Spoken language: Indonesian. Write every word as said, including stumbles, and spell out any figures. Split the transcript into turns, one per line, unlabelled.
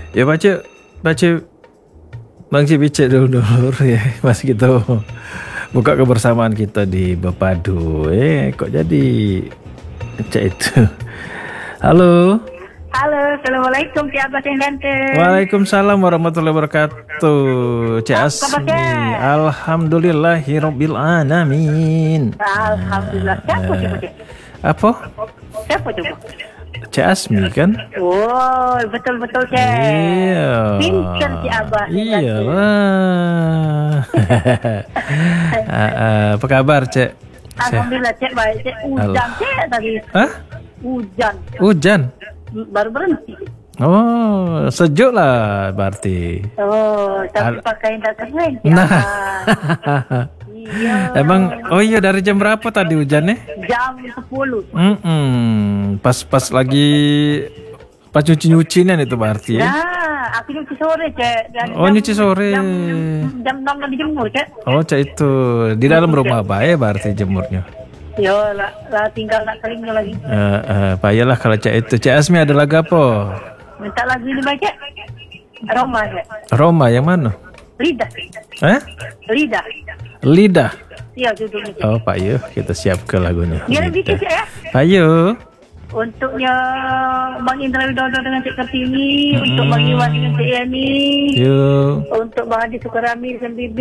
Ya baca baca Bang Cik Bicik dulu dulu ya Mas gitu. Buka kebersamaan kita di Bepadu. Eh kok jadi cak itu. Halo.
Halo, assalamualaikum Cik Abbas yang ganteng.
Waalaikumsalam warahmatullahi wabarakatuh. Cik Asmi. Alhamdulillahirabbil alamin.
Alhamdulillah. Siapa coba Cik?
Apa?
Siapa coba?
Cik Asmi kan?
Oh, betul-betul Cik.
Iya.
Pinter Cik Abbas.
Iyalah. Apa kabar Cik?
Alhamdulillah Cik, baik Cik. Hujan Cik tadi.
Hah?
Hujan.
Hujan?
Baru berhenti.
Oh, sejuk lah berarti.
Oh, tapi
Al-
pakai tak keren.
Nah.
Iya.
Emang, oh iya dari jam berapa tadi hujannya?
Jam sepuluh.
Mm-mm. Pas pas lagi pas nyuci-nyucian itu berarti ya?
Nah, aku nyuci sore Cik. Dan
Oh, nyuci sore.
Jam, jam enam kan dijemur Cik.
Oh, cak itu di dalam rumah apa ya berarti jemurnya?
Yo, lah, lah tinggal nak keringnya lagi.
Eh, eh, payahlah kalau cak itu. Cak Asmi ada lagu apa?
Minta lagu ini baca. Roma Cik.
Roma yang mana?
Lidah.
Eh?
Lidah.
Lidah.
Iya judulnya Cik.
Oh, Pak Yu, kita siap ke lagunya.
Biar bikin Cik ya.
Ayo.
Untuknya Bang Indra Widodo dengan Cik Kartini, mm-hmm. Untuk Bang Iwan dengan Cik Yani,
Yuk.
untuk Bang Adi Sukarami dengan Bibi.